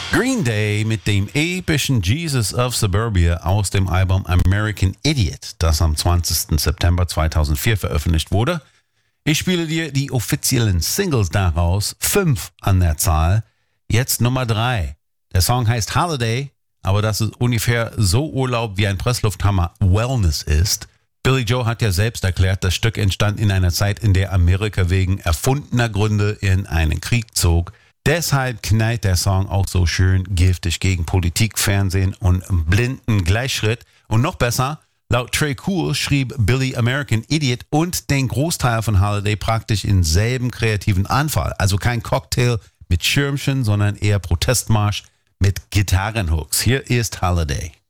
Green Day mit dem epischen Jesus of Suburbia aus dem Album American Idiot, das am 20. September 2004 veröffentlicht wurde. Ich spiele dir die offiziellen Singles daraus, 5 an der Zahl. Jetzt Nummer 3. Der Song heißt Holiday, aber das ist ungefähr so Urlaub wie ein Presslufthammer Wellness ist. Billy Joe hat ja selbst erklärt, das Stück entstand in einer Zeit, in der Amerika wegen erfundener Gründe in einen Krieg zog. Deshalb knallt der Song auch so schön giftig gegen Politik, Fernsehen und blinden Gleichschritt. Und noch besser, laut Trey Cool schrieb Billy American Idiot und den Großteil von Holiday praktisch im selben kreativen Anfall. Also kein Cocktail mit Schirmchen, sondern eher Protestmarsch mit Gitarrenhooks. Hier ist Holiday.